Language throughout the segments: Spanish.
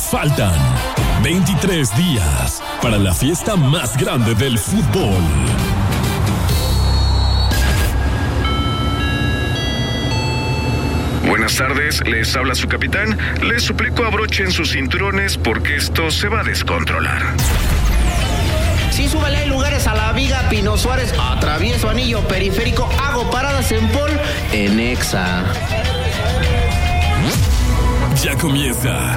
Faltan 23 días para la fiesta más grande del fútbol. Buenas tardes, les habla su capitán. Les suplico abrochen sus cinturones porque esto se va a descontrolar. Sí, súbale, hay lugares a la Viga, Pino Suárez, atravieso Anillo Periférico, hago paradas en Pol, en Exa. Ya comienza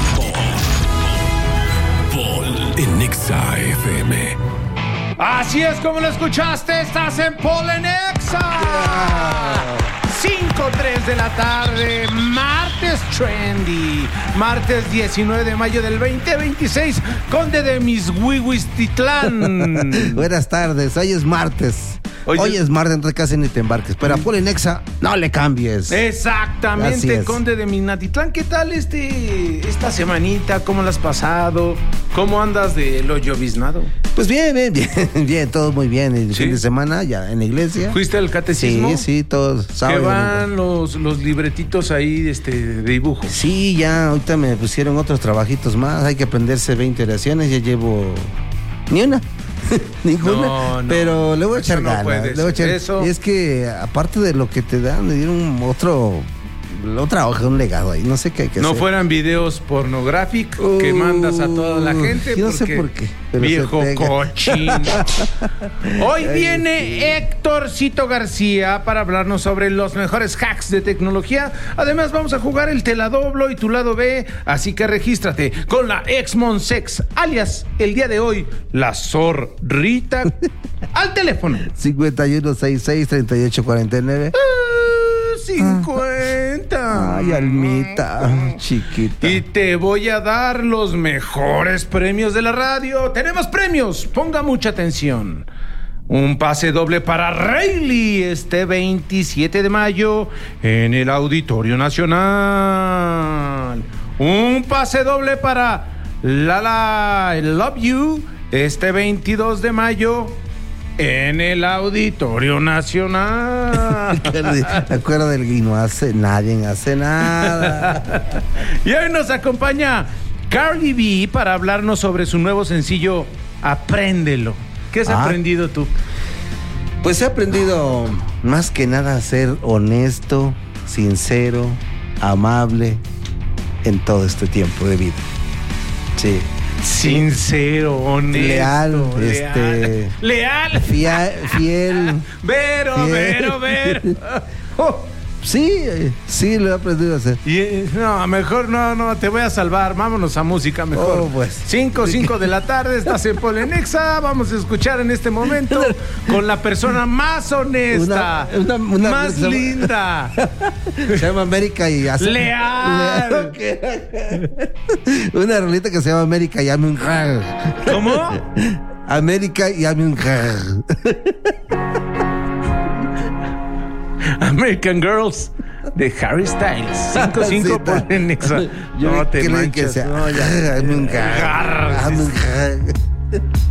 Pol en Exa FM. Así es como lo escuchaste, estás en Pol en Exa. 5:03 de la tarde, martes trendy, martes 19 de mayo del 2026, Conde de Mishuihuistitlán. Buenas tardes, hoy es martes. Hoy es martes, entonces casi ni te embarques. Pero a Pol en Exa, no le cambies. Exactamente, Conde de Minatitlán. ¿Qué tal esta semanita? ¿Cómo la has pasado? ¿Cómo andas de lo lloviznado? Pues bien, todo muy bien. El fin de semana ya en la iglesia. ¿Fuiste al catecismo? Sí, todos. ¿Qué van los libretitos ahí de dibujo? Sí, ya ahorita me pusieron otros trabajitos más. Hay que aprenderse 20 oraciones. Ya llevo ni una. Ninguna, no, pero le voy a echar ganas. Y es que aparte de lo que te dan, me dieron otra hoja, un legado ahí. No sé qué hay que hacer. No fueran videos pornográficos que mandas a toda la gente. Yo no sé por qué. Viejo cochino. Hoy viene Héctorcito García para hablarnos sobre los mejores hacks de tecnología. Además, vamos a jugar el Te la doblo y tu lado B. Así que regístrate con la Exmonsex, alias el día de hoy, la zorrita. Al teléfono 5166-3849. 50. Ay, almita, chiquita. Y te voy a dar los mejores premios de la radio. Tenemos premios, ponga mucha atención. Un pase doble para Rayleigh este 27 de mayo en el Auditorio Nacional. Un pase doble para Lala I Love You este 22 de mayo en el Auditorio Nacional. Acuerdo del que no hace nada. Y hoy nos acompaña Cardi B para hablarnos sobre su nuevo sencillo Apréndelo. ¿Qué has aprendido tú? Pues he aprendido más que nada a ser honesto, sincero, amable en todo este tiempo de vida. Sí. Sincero, honesto, leal, fiel. Vero. Sí, lo he aprendido a hacer. No, mejor no, te voy a salvar. Vámonos a música mejor. Pues. 5 de la tarde, estás en Pol en Exa. Vamos a escuchar en este momento con la persona más honesta, más linda. Se llama América y hace... Leal. Una rolita que se llama América y Ame un Jar. ¿Cómo? América y Ame un Jar. American Girls de Harry Styles. 5 por en Exa. No te manches. No, ya. Ame un Jar.